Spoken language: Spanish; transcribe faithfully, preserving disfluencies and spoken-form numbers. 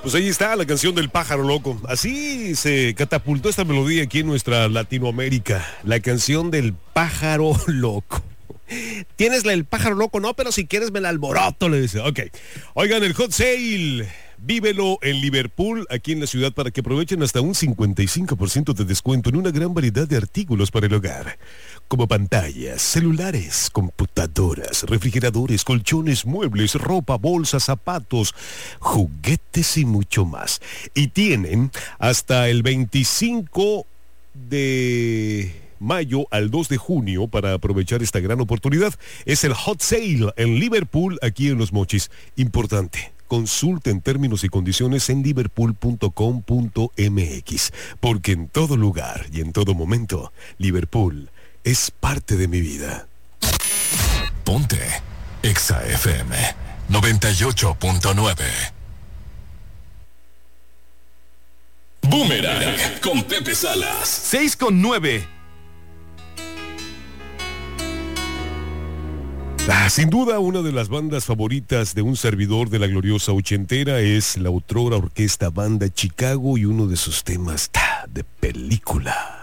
Pues ahí está la canción del pájaro loco. Así se catapultó esta melodía aquí en nuestra Latinoamérica. La canción del pájaro loco. Tienes el pájaro loco, no, pero si quieres me la alboroto, le dice. Ok. Oigan, el hot sale. Vívelo en Liverpool, aquí en la ciudad, para que aprovechen hasta un cincuenta y cinco por ciento de descuento en una gran variedad de artículos para el hogar, como pantallas, celulares, computadoras, refrigeradores, colchones, muebles, ropa, bolsas, zapatos, juguetes y mucho más. Y tienen hasta el veinticinco de mayo al dos de junio para aprovechar esta gran oportunidad. Es el hot sale en Liverpool, aquí en Los Mochis. Importante. Consulten términos y condiciones en liverpool punto com punto m x, porque en todo lugar y en todo momento, Liverpool es parte de mi vida. Ponte Exa F M noventa y ocho punto nueve. Boomerang con Pepe Salas. seis con nueve. Ah, sin duda, una de las bandas favoritas de un servidor de la gloriosa ochentera es la otrora orquesta Banda Chicago y uno de sus temas ta, de película.